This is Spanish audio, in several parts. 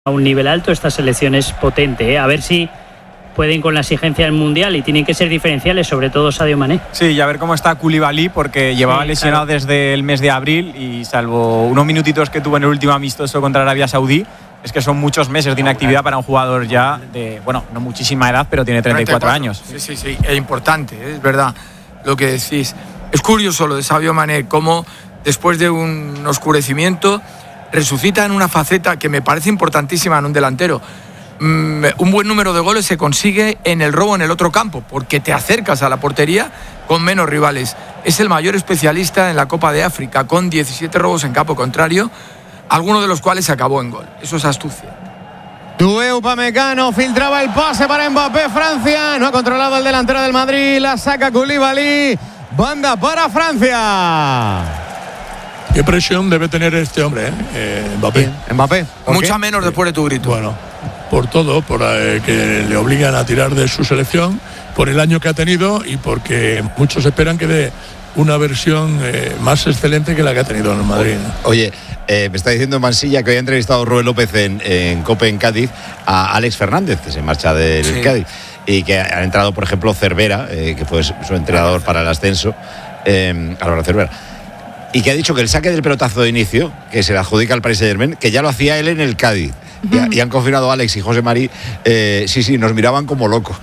a un nivel alto, esta selección es potente, ¿eh? A ver si pueden con la exigencia del Mundial y tienen que ser diferenciales, sobre todo Sadio Mané. Sí, y a ver cómo está Koulibaly, porque llevaba lesionado desde el mes de abril y salvo unos minutitos que tuvo en el último amistoso contra Arabia Saudí, es que son muchos meses de inactividad para un jugador ya de, bueno, no muchísima edad, pero tiene 34 años. Sí, es importante, es verdad lo que decís. Es curioso lo de Sadio Mané, cómo después de un oscurecimiento resucita en una faceta que me parece importantísima en un delantero. Un buen número de goles se consigue en el robo en el otro campo, porque te acercas a la portería con menos rivales. Es el mayor especialista en la Copa de África, con 17 robos en campo contrario, alguno de los cuales se acabó en gol. Eso es astucia. Doué Upamecano filtraba el pase para Mbappé. Francia no ha controlado el delantero del Madrid, la saca Koulibaly. Banda para Francia. ¿Qué presión debe tener este hombre, Mbappé? Mbappé. Mucha menos después de tu grito. Bueno, por todo, por que le obligan a tirar de su selección, por el año que ha tenido y porque muchos esperan que dé una versión más excelente que la que ha tenido en el Madrid. Oye, me está diciendo Mansilla que hoy ha entrevistado Rubén López en COPE en Cádiz a Alex Fernández, que se marcha del Cádiz, y que ha entrado, por ejemplo, Cervera, que fue su entrenador para el ascenso, Álvaro Cervera. Y que ha dicho que el saque del pelotazo de inicio, que se le adjudica al Paris Saint-Germain, que ya lo hacía él en el Cádiz. Y han confirmado Alex y José Mari, sí, nos miraban como locos.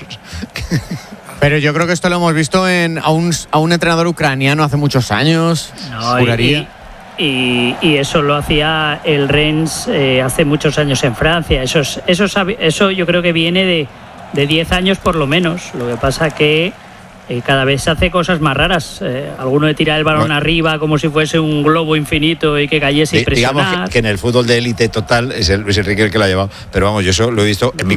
Pero yo creo que esto lo hemos visto a un entrenador ucraniano hace muchos años. Juraría. Y eso lo hacía el Rennes hace muchos años en Francia. Eso yo creo que viene de 10 años por lo menos. Lo que pasa que cada vez se hace cosas más raras. Alguno de tirar el balón arriba como si fuese un globo infinito y que cayese y presionar. Digamos que en el fútbol de élite total es Luis Enrique el que lo ha llevado. Pero vamos, yo eso lo he visto en mi